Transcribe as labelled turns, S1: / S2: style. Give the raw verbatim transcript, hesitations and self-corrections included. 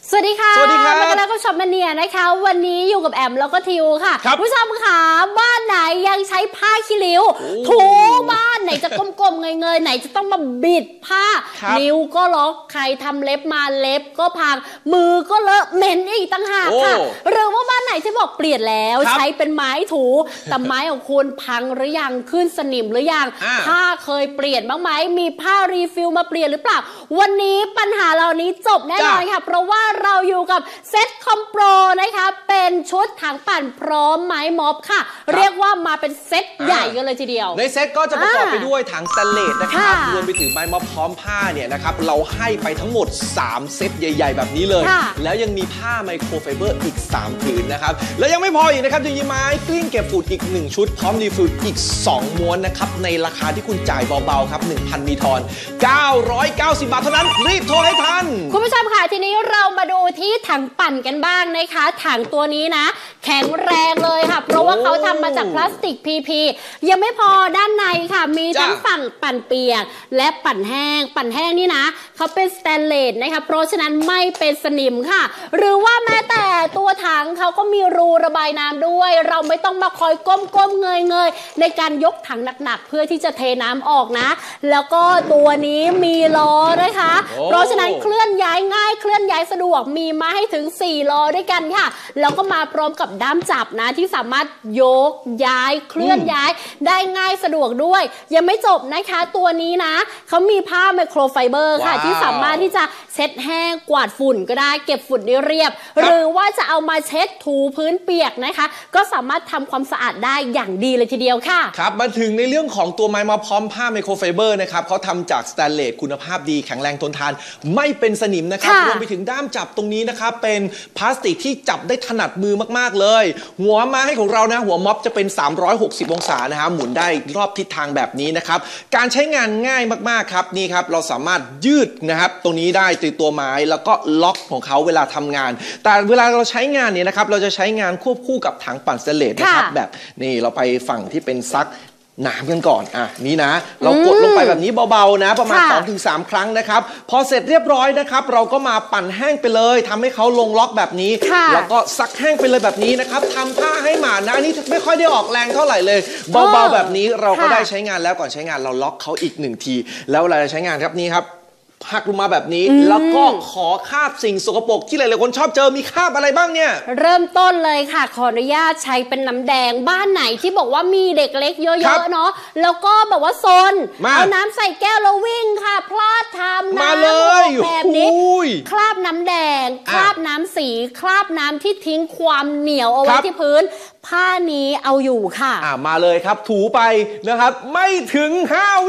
S1: สวัสดีค่ะ
S2: สวัสดีครับ
S1: มากันแล้วก็ช็อปมาเนียนะคะวันนี้อยู่กับแอมแล้วก็ทิวค่ะผู้ชมค่ะบ้านไหนยังใช้ผ้าขี้ริ้วถูบ้านไหนจะกลมๆเงยๆไหนจะต้องมาบิดผ้านิ้วก็ล็อกใครทำเล็บมาเล็บก็พังมือก็เลอะเหม็นอีกตั้งหากค่ะหรือว่าบ้านไหนที่บอกเปลี่ยนแล้วใช้เป็นไม้ถูแต่ไม้ของคุณพังหรือยังขึ้นสนิมหรือยังผ้าเคยเปลี่ยนบ้างไหมมีผ้ารีฟิลมาเปลี่ยนหรือเปล่าวันนี้ปัญหาเหล่านี้จบแน่นอนค่ะเพราะว่าเราอยู่กับเซ็ตคอมโปรนะคะเป็นชุดถังปั่นพร้อมไม้ม็อบค่ะเรียกว่ามาเป็นเซ็ตใหญ่กันเลยทีเดียว
S2: ในเซ็ตก็จะประกอบไปด้วยถังสแตนเลสนะครับรวมไปถึงไม้ม็อบพร้อมผ้าเนี่ยนะครับเราให้ไปทั้งหมดสามเซ็ตใหญ่ๆแบบนี้เลยแล้วยังมีผ้าไมโครไฟเบอร์อีกสามผืนนะครับแล้วยังไม่พออีกนะครับยังมีไม้กลิ้งเก็บฝุ่นอีกหนึ่งชุดพร้อมรีฟิลอีกสองม้วนนะครับในราคาที่คุณจ่ายเบาๆครับ หนึ่งพัน มีทอนเก้าร้อยเก้าสิบบาทเท่านั้นรีบโทรให้ทัน
S1: คุณผู้ชมค่ะทีนี้เรามาดูที่ถังปั่นกันบ้างนะคะถังตัวนี้นะแข็งแรงเลยค่ะเพราะว่าเขาทำมาจากพลาสติก พี พี ยังไม่พอด้านในค่ะมีทั้งฝั่งปั่นเปียกและปั่นแห้งปั่นแห้งนี่นะเขาเป็นสแตนเลสนะคะเพราะฉะนั้นไม่เป็นสนิมค่ะหรือว่าแม้แต่ตัวถังเขาก็มีรูระบายน้ำด้วยเราไม่ต้องมาคอยก้มๆเงยๆในการยกถังหนักๆเพื่อที่จะเทน้ำออกนะแล้วก็ตัวนี้มีล้อนะคะเพราะฉะนั้นเคลื่อนย้ายง่ายเคลื่อนย้ายสะดวกมีมาให้ถึงสี่ล้อด้วยกันค่ะแล้วก็มาพร้อมกับด้ามจับนะที่สามารถยกย้ายเคลื่อนย้ายได้ง่ายสะดวกด้วยยังไม่จบนะคะตัวนี้นะเขามีผ้าไมโครไฟเบอร์ค่ะที่สามารถที่จะเช็ดแห้งกวาดฝุ่นก็ได้เก็บฝุ่นได้เรียบหรือว่าจะเอามาเช็ดถูพื้นเปียกนะคะก็สามารถทำความสะอาดได้อย่างดีเลยทีเดียวค่ะ
S2: ครับมาถึงในเรื่องของตัวไม้มาพร้อมผ้าไมโครไฟเบอร์นะครับเขาทำจากสแตนเลสคุณภาพดีแข็งแรงทนทานไม่เป็นสนิมนะครับรวมไปถึงด้ามจับตรงนี้นะครับเป็นพลาสติกที่จับได้ถนัดมือมากๆเลยหัวไม้ของเรานะหัวม็อบจะเป็นสามร้อยหกสิบองศานะฮะหมุนได้รอบทิศทางแบบนี้นะครับการใช้งานง่ายมากๆครับนี่ครับเราสามารถยืดนะครับตรงนี้ได้ตีตัวไม้แล้วก็ล็อกของเขาเวลาทำงานแต่เวลาเราใช้งานเนี่ยนะครับเราจะใช้งานควบคู่กับถังปั่นสแตนเลสนะครับแบบนี่เราไปฝั่งที่เป็นซักน้ำกันก่อนอ่ะนี่นะเรากดลงไปแบบนี้เบาๆนะประมาณ สองถึงสาม ครั้งนะครับพอเสร็จเรียบร้อยนะครับเราก็มาปั่นแห้งไปเลยทำให้เขาลงล็อกแบบนี้แล้วก็ซักแห้งไปเลยแบบนี้นะครับทำผ้าให้หมานะนี่ไม่ค่อยได้ออกแรงเท่าไหร่เลยเบาๆแบบนี้เราก็ได้ใช้งานแล้วก่อนใช้งานเราล็อกเขาอีกหนึ่งทีแล้วเวลาใช้งานครับนี่ครับหักลงมาแบบนี้แล้วก็ขอคาบสิ่งสกปรกที่หลายๆคนชอบเจอมีคาบอะไรบ้างเนี่ย
S1: เริ่มต้นเลยค่ะขออนุญาตใช้เป็นน้ำแดงบ้านไหนที่บอกว่ามีเด็กเล็กเยอะๆเนาะแล้วก็แบบว่าซนเอาน้ำใส่แก้วแล้ววิ่งค่ะพลาดทำน้ำแบบนี้คราบน้ำแดงคราบน้ำสีคราบน้ำที่ทิ้งความเหนียวเอาไว้ที่พื้นผ้านี้เอาอยู่ค่ะ
S2: มาเลยครับถูไปนะครับไม่ถึงห้า